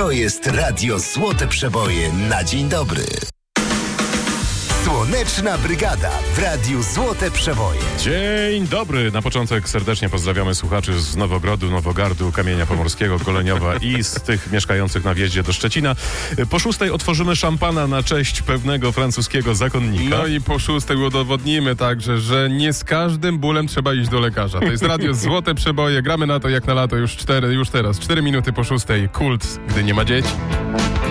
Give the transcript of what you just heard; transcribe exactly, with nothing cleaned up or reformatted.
To jest Radio Złote Przeboje na dzień dobry. Słoneczna Brygada w Radiu Złote Przeboje. Dzień dobry. Na początek serdecznie pozdrawiamy słuchaczy z Nowogrodu, Nowogardu, Kamienia Pomorskiego, Goleniowa i z tych mieszkających na wjeździe do Szczecina. Po szóstej otworzymy szampana na cześć pewnego francuskiego zakonnika. No i po szóstej udowodnimy także, że nie z każdym bólem trzeba iść do lekarza. To jest Radio Złote Przeboje. Gramy na to jak na lato już cztery, już teraz. Cztery minuty po szóstej. Kult, gdy nie ma dzieci.